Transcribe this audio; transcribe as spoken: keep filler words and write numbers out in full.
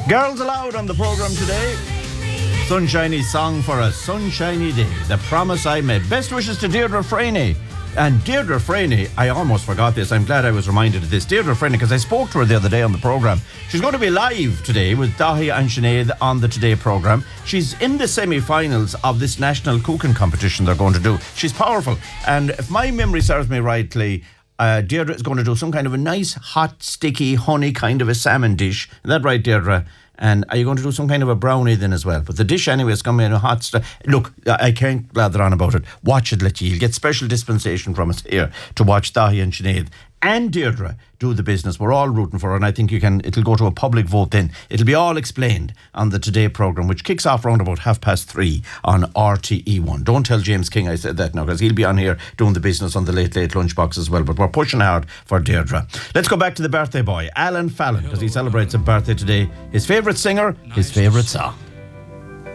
Girls Aloud on the programme today. Sunshiny song for a sunshiny day. The promise I made. Best wishes to Deirdre Freeney. And Deirdre Freeney, I almost forgot this. I'm glad I was reminded of this. Deirdre Freeney, because I spoke to her the other day on the programme. She's going to be live today with Dahi and Sinead on the Today programme. She's in the semi-finals of this national cooking competition they're going to do. She's powerful. And if my memory serves me rightly, uh, Deirdre is going to do some kind of a nice, hot, sticky, honey kind of a salmon dish. Is that right, Deirdre? And are you going to do some kind of a brownie then as well? But the dish anyway is going to be in a hot stuff. Look, I can't blather on about it. Watch it, let you. You'll get special dispensation from us here to watch Dahi and Sinead and Deirdre do the business. We're all rooting for her, and I think you can. It'll go to a public vote then. It'll be all explained on the Today programme, which kicks off round about half past three on R T E one. Don't tell James King I said that now, because he'll be on here doing the business on the Late Late Lunchbox as well. But we're pushing hard for Deirdre. Let's go back to the birthday boy, Alan Fallon, because he celebrates a birthday today. His favourite singer, his favourite song.